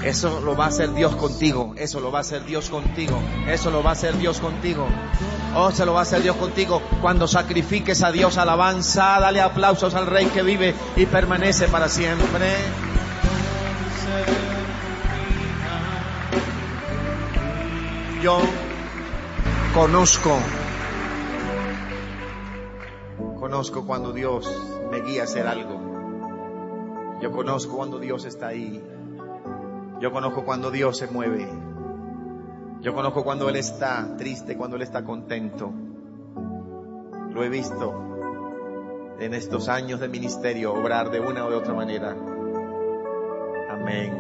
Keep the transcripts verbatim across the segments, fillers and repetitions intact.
Eso lo va a hacer Dios contigo. Eso lo va a hacer Dios contigo. Eso lo va a hacer Dios contigo. Oh, se lo va a hacer Dios contigo. Cuando sacrifiques a Dios alabanza, dale aplausos al Rey que vive y permanece para siempre. Yo conozco, conozco cuando Dios me guía a hacer algo. Yo conozco cuando Dios está ahí. Yo conozco cuando Dios se mueve. Yo conozco cuando Él está triste, cuando Él está contento. Lo he visto en estos años de ministerio obrar de una o de otra manera. Amén.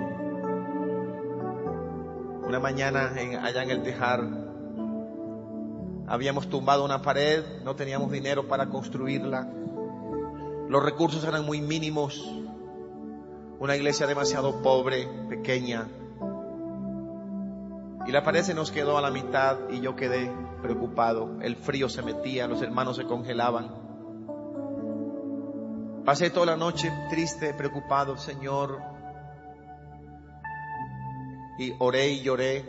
Una mañana en, allá en el Tejar habíamos tumbado una pared, no teníamos dinero para construirla. Los recursos eran muy mínimos. Una iglesia demasiado pobre, pequeña. Y la pared se nos quedó a la mitad y yo quedé preocupado. El frío se metía, los hermanos se congelaban. Pasé toda la noche triste, preocupado, Señor. Y oré y lloré.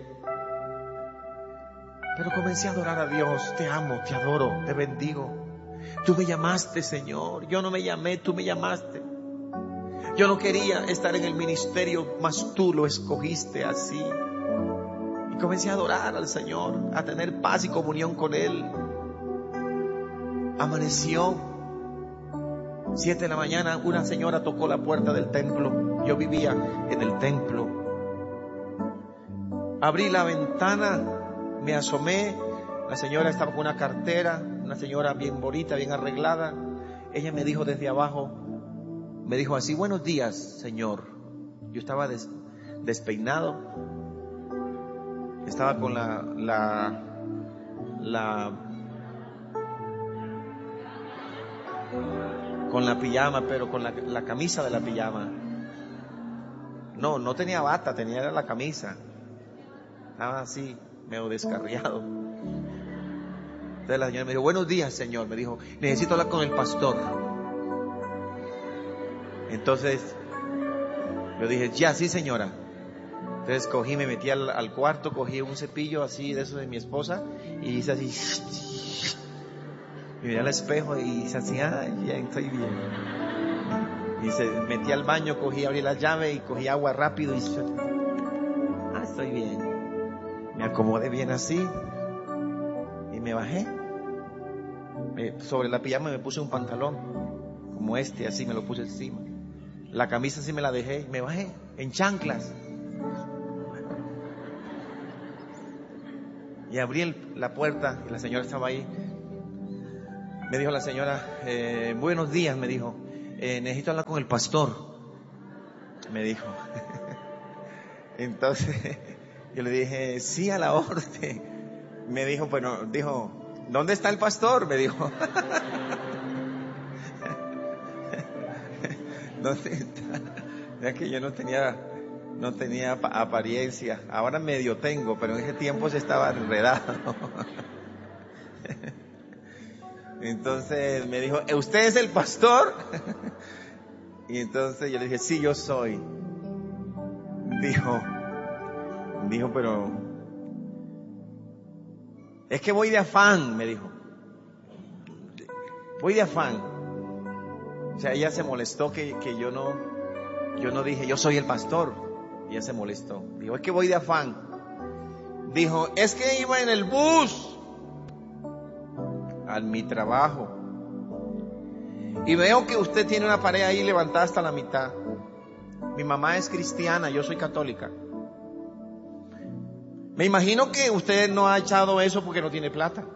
Pero comencé a adorar a Dios. Te amo, te adoro, te bendigo. Tú me llamaste, Señor. Yo no me llamé, tú me llamaste. Yo no quería estar en el ministerio, mas tú lo escogiste así. Y comencé a adorar al Señor, a tener paz y comunión con Él. Amaneció. Siete de la mañana, una señora tocó la puerta del templo. Yo vivía en el templo. Abrí la ventana, me asomé. La señora estaba con una cartera, una señora bien bonita, bien arreglada. Ella me dijo desde abajo, me dijo así: buenos días, señor. Yo estaba des, despeinado. Estaba con la, la, la, con la pijama, pero con la, la camisa de la pijama. No, no tenía bata, tenía la camisa. Estaba así, medio descarriado. Entonces la señora me dijo: buenos días, señor. Me dijo: necesito hablar con el pastor. Entonces yo dije: ya, sí, señora. Entonces cogí, me metí al, al cuarto, cogí un cepillo así de eso de mi esposa y hice así. Y miré al espejo y hice así: ah, ya estoy bien. Y se metí al baño, cogí, abrí la llave y cogí agua rápido y hice, ah, estoy bien. Me acomodé bien así y me bajé. Me, sobre la pijama me puse un pantalón como este, así me lo puse encima. La camisa sí me la dejé y me bajé en chanclas. Y abrí el, la puerta y la señora estaba ahí. Me dijo la señora: eh, buenos días, me dijo. Eh, necesito hablar con el pastor. Me dijo. Entonces yo le dije: sí, a la orden. Me dijo, bueno, dijo, ¿dónde está el pastor? Me dijo. ¿Dónde está? Ya que yo no tenía, no tenía apariencia. Ahora medio tengo, pero en ese tiempo se estaba enredado. Entonces me dijo: ¿usted es el pastor? Y entonces yo le dije: sí, yo soy. Dijo, dijo, pero es que voy de afán, me dijo. Voy de afán. O sea, ella se molestó que, que yo no, yo no dije: yo soy el pastor. Ella se molestó. Dijo: es que voy de afán. Dijo: es que iba en el bus a mi trabajo y veo que usted tiene una pared ahí levantada hasta la mitad. Mi mamá es cristiana, yo soy católica. Me imagino que usted no ha echado eso porque no tiene plata.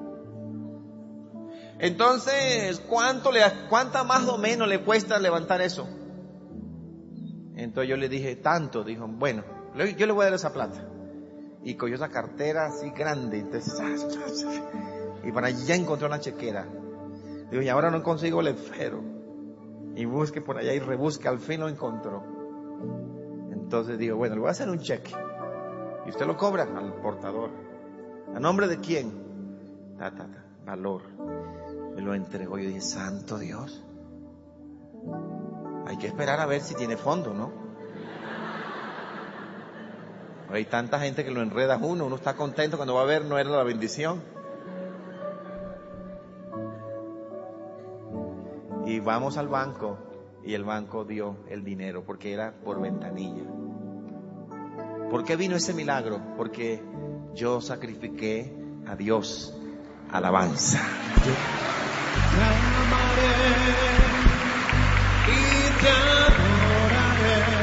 Entonces, ¿cuánto le, cuánta más o menos le cuesta levantar eso? Entonces yo le dije: tanto. Dijo: bueno, yo le voy a dar esa plata. Y cogió esa cartera así grande. Entonces, y para allá encontró una chequera. Digo: y ahora no consigo el esfero. Y busque por allá y rebusque, al fin lo encontró. Entonces digo: bueno, le voy a hacer un cheque. Y usted lo cobra al portador. ¿A nombre de quién? Ta, ta, ta, valor. Me lo entregó. Yo dije: santo Dios. Hay que esperar a ver si tiene fondo, ¿no? Hay tanta gente que lo enreda a uno, uno está contento cuando va a ver, no era la bendición. Y vamos al banco y el banco dio el dinero porque era por ventanilla. ¿Por qué vino ese milagro? Porque yo sacrifiqué a Dios alabanza. Te amaré y te adoraré.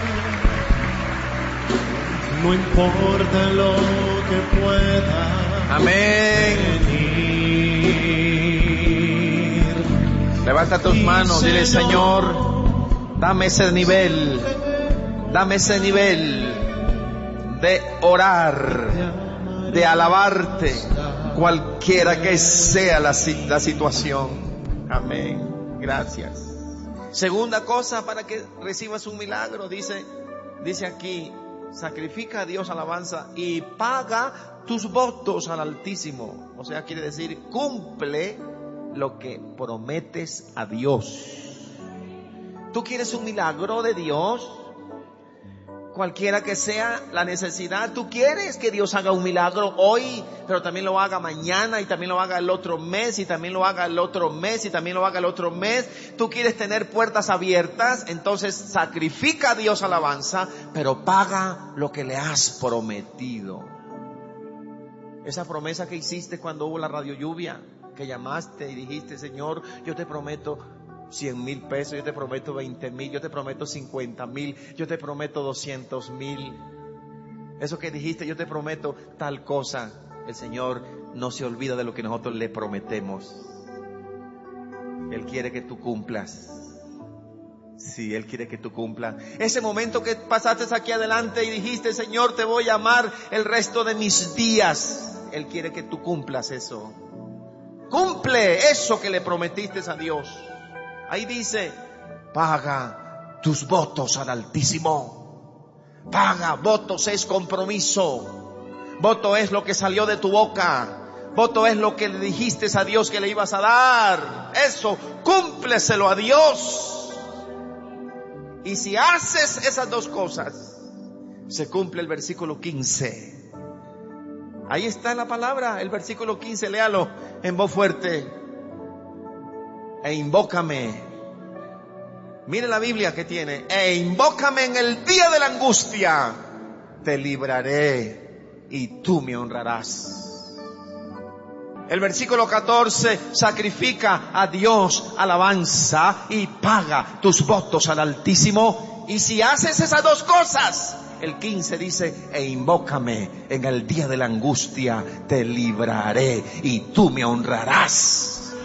No importa lo que pueda. Amén. Venir. Levanta tus manos, dile: Señor, dame ese nivel, dame ese nivel de orar, de alabarte, cualquiera que sea la, la situación. Amén. Gracias. Segunda cosa para que recibas un milagro, dice, dice aquí: sacrifica a Dios alabanza y paga tus votos al Altísimo. O sea, quiere decir, cumple lo que prometes a Dios. ¿Tú quieres un milagro de Dios? Cualquiera que sea la necesidad, tú quieres que Dios haga un milagro hoy, pero también lo haga mañana, y también lo haga el otro mes, y también lo haga el otro mes, y también lo haga el otro mes. Tú quieres tener puertas abiertas, entonces sacrifica a Dios alabanza, pero paga lo que le has prometido. Esa promesa que hiciste cuando hubo la radio lluvia, que llamaste y dijiste: Señor, yo te prometo cien mil pesos, yo te prometo veinte mil, yo te prometo cincuenta mil, yo te prometo doscientos mil. Eso que dijiste, yo te prometo tal cosa. El Señor no se olvida de lo que nosotros le prometemos. Él quiere que tú cumplas. Sí, Él quiere que tú cumplas. Ese momento que pasaste aquí adelante y dijiste: Señor, te voy a amar el resto de mis días. Él quiere que tú cumplas eso. Cumple eso que le prometiste a Dios. Ahí dice: paga tus votos al Altísimo. Paga, votos es compromiso. Voto es lo que salió de tu boca. Voto es lo que le dijiste a Dios que le ibas a dar. Eso, cúmpleselo a Dios. Y si haces esas dos cosas, se cumple el versículo quince. Ahí está la palabra, el versículo quince, léalo en voz fuerte. E invócame. Mire la Biblia que tiene. E invócame en el día de la angustia. Te libraré y tú me honrarás. El versículo catorce: sacrifica a Dios alabanza y paga tus votos al Altísimo. Y si haces esas dos cosas, el quince dice: e invócame en el día de la angustia, te libraré y tú me honrarás.